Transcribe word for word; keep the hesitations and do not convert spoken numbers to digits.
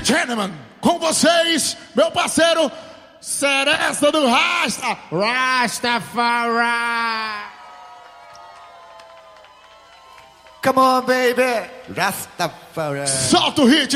and gentlemen, com vocês, meu parceiro, Seresta do Rasta, Rastafari. Come on, baby, Rastafari. Solta o hit.